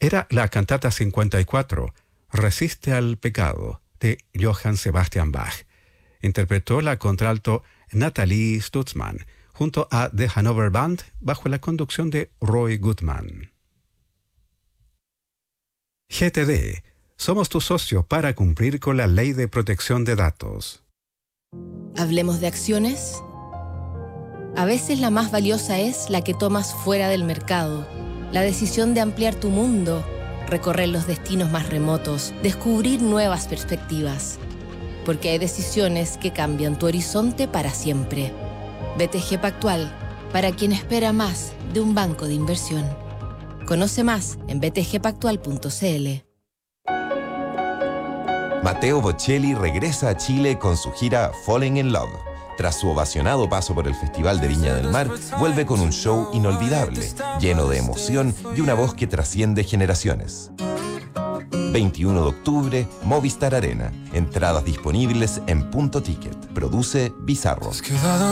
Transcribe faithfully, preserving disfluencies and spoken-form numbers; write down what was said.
era la cantata cincuenta y cuatro, Resiste al pecado, de Johann Sebastian Bach. Interpretó la contralto Nathalie Stutzmann, junto a The Hanover Band, bajo la conducción de Roy Goodman. G T D. Somos tu socio para cumplir con la Ley de Protección de Datos. ¿Hablemos de acciones? A veces la más valiosa es la que tomas fuera del mercado. La decisión de ampliar tu mundo, recorrer los destinos más remotos, descubrir nuevas perspectivas. Porque hay decisiones que cambian tu horizonte para siempre. B T G Pactual, para quien espera más de un banco de inversión. Conoce más en b t g pactual punto c l. Matteo Bocelli regresa a Chile con su gira Falling in Love. Tras su ovacionado paso por el Festival de Viña del Mar, vuelve con un show inolvidable, lleno de emoción y una voz que trasciende generaciones. veintiuno de octubre, Movistar Arena. Entradas disponibles en Punto Ticket. Produce Bizarro.